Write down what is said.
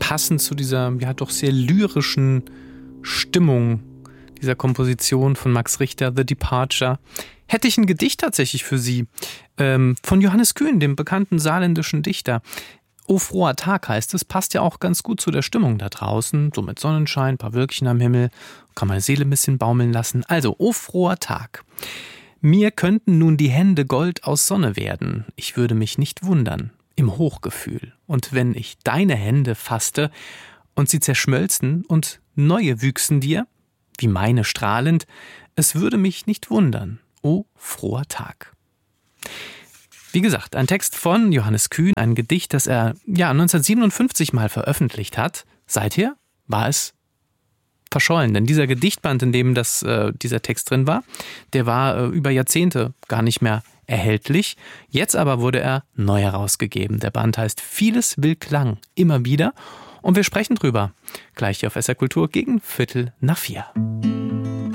passend zu dieser ja doch sehr lyrischen Stimmung dieser Komposition von Max Richter, The Departure, hätte ich ein Gedicht tatsächlich für Sie von Johannes Kühn, dem bekannten saarländischen Dichter. O froher Tag heißt es, passt ja auch ganz gut zu der Stimmung da draußen, so mit Sonnenschein, ein paar Wölkchen am Himmel, kann meine Seele ein bisschen baumeln lassen. Also, o froher Tag. Mir könnten nun die Hände Gold aus Sonne werden, ich würde mich nicht wundern, im Hochgefühl. Und wenn ich deine Hände fasste und sie zerschmölzen und neue wüchsen dir, wie meine strahlend, es würde mich nicht wundern, o froher Tag. Wie gesagt, ein Text von Johannes Kühn, ein Gedicht, das er 1957 mal veröffentlicht hat. Seither war es verschollen, denn dieser Gedichtband, in dem dieser Text drin war, der war über Jahrzehnte gar nicht mehr erhältlich. Jetzt aber wurde er neu herausgegeben. Der Band heißt Vieles will Klang, immer wieder. Und wir sprechen drüber. Gleich hier auf SR Kultur gegen 3:45.